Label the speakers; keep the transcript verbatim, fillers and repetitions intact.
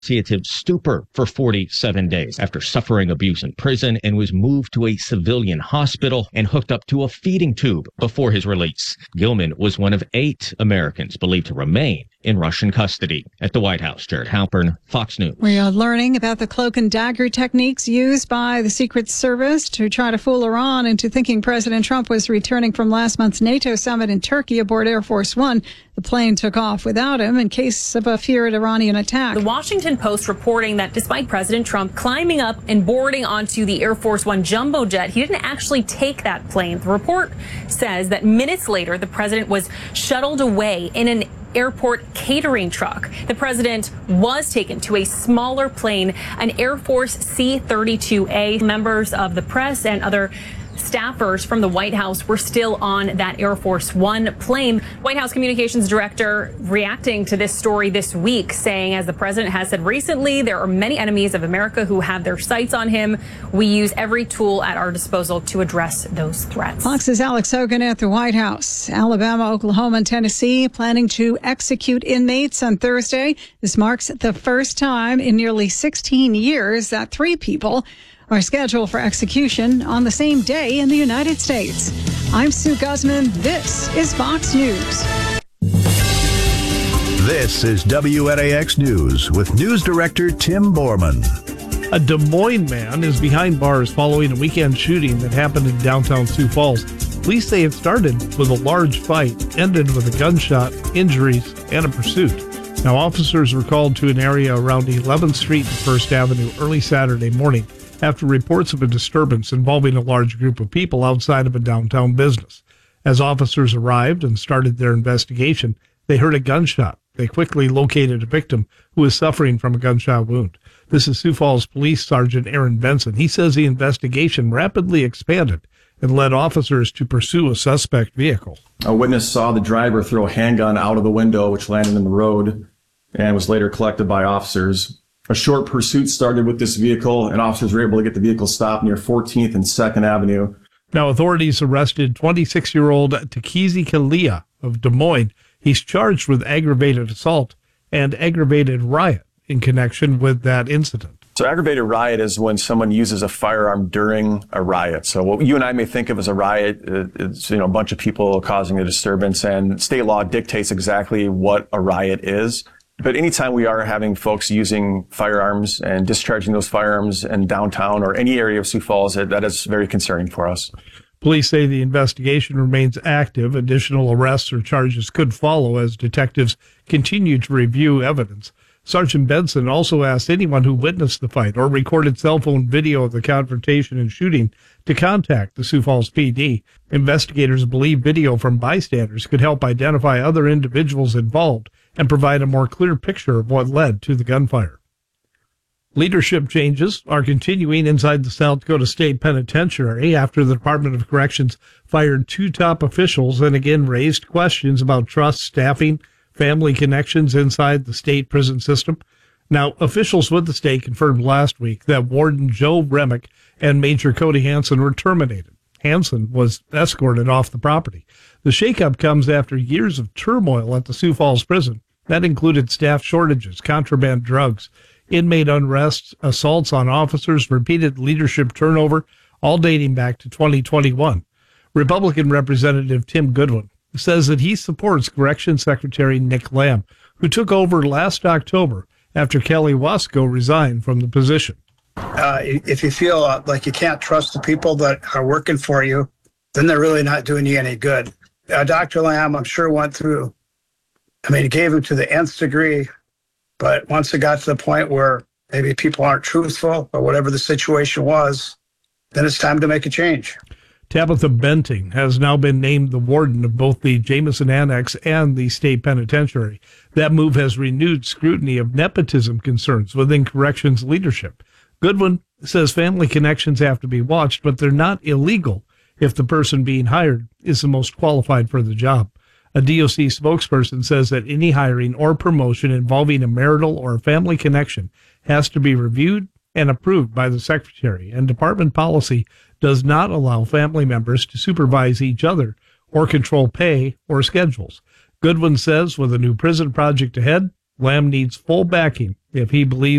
Speaker 1: dissociative stupor for forty-seven days after suffering abuse in prison and was moved to a civilian hospital and hooked up to a feeding tube before his release. Gilman was one of eight Americans believed to remain in Russian custody. At the White House, Jared Halpern, Fox News.
Speaker 2: We are learning about the cloak and dagger techniques used by the Secret Service to try to fool Iran into thinking President Trump was returning from last month's NATO summit in Turkey aboard Air Force One. The plane took off without him in case of a feared Iranian attack.
Speaker 3: The Washington Post reporting that despite President Trump climbing up and boarding onto the Air Force One jumbo jet, he didn't actually take that plane. The report says that minutes later, the president was shuttled away in an airport catering truck. The president was taken to a smaller plane, an Air Force C thirty-two A. Members of the press and other staffers from the White House were still on that Air Force One plane. White House communications director reacting to this story this week, saying, as the president has said recently, there are many enemies of America who have their sights on him. We use every tool at our disposal to address those threats.
Speaker 2: Fox's Alex Hogan at the White House. Alabama, Oklahoma, and Tennessee planning to execute inmates on Thursday. This marks the first time in nearly sixteen years that three people are scheduled for execution on the same day in the United States. I'm Sue Guzman. This is Fox News.
Speaker 4: This is W N A X News with News Director Tim Borman.
Speaker 5: A Des Moines man is behind bars following a weekend shooting that happened in downtown Sioux Falls. Police say it started with a large fight, ended with a gunshot, injuries, and a pursuit. Now, officers were called to an area around eleventh Street and First Avenue early Saturday morning after reports of a disturbance involving a large group of people outside of a downtown business. As officers arrived and started their investigation, they heard a gunshot. They quickly located a victim who was suffering from a gunshot wound. This is Sioux Falls Police Sergeant Aaron Benson. He says the investigation rapidly expanded and led officers to pursue a suspect vehicle.
Speaker 6: A witness saw the driver throw a handgun out of the window, which landed in the road and was later collected by officers. A short pursuit started with this vehicle, and officers were able to get the vehicle stopped near fourteenth and second Avenue.
Speaker 5: Now, authorities arrested twenty-six-year-old Takizi Kalia of Des Moines. He's charged with aggravated assault and aggravated riot in connection with that incident.
Speaker 6: So aggravated riot is when someone uses a firearm during a riot. So what you and I may think of as a riot, it's, you know, a bunch of people causing a disturbance, and state law dictates exactly what a riot is. But anytime we are having folks using firearms and discharging those firearms in downtown or any area of Sioux Falls, that is very concerning for us.
Speaker 5: Police say the investigation remains active. Additional arrests or charges could follow as detectives continue to review evidence. Sergeant Benson also asked anyone who witnessed the fight or recorded cell phone video of the confrontation and shooting to contact the Sioux Falls P D. Investigators believe video from bystanders could help identify other individuals involved and provide a more clear picture of what led to the gunfire. Leadership changes are continuing inside the South Dakota State Penitentiary after the Department of Corrections fired two top officials and again raised questions about trust, staffing, family connections inside the state prison system. Now, officials with the state confirmed last week that Warden Joe Remick and Major Cody Hansen were terminated. Hansen was escorted off the property. The shakeup comes after years of turmoil at the Sioux Falls prison. That included staff shortages, contraband drugs, inmate unrest, assaults on officers, repeated leadership turnover, all dating back to twenty twenty-one. Republican Representative Tim Goodwin says that he supports Corrections Secretary Nick Lamb, who took over last October after Kelly Wasco resigned from the position.
Speaker 7: Uh, if you feel uh, like you can't trust the people that are working for you, then they're really not doing you any good. Uh, Doctor Lamb, I'm sure, went through, I mean, he gave him to the nth degree, but once it got to the point where maybe people aren't truthful or whatever the situation was, then it's time to make a change.
Speaker 5: Tabitha Benting has now been named the warden of both the Jameson Annex and the state penitentiary. That move has renewed scrutiny of nepotism concerns within corrections leadership. Goodwin says family connections have to be watched, but they're not illegal if the person being hired is the most qualified for the job. A D O C spokesperson says that any hiring or promotion involving a marital or a family connection has to be reviewed and approved by the secretary, and department policy does not allow family members to supervise each other or control pay or schedules. Goodwin says with a new prison project ahead, Lamb needs full backing if he believes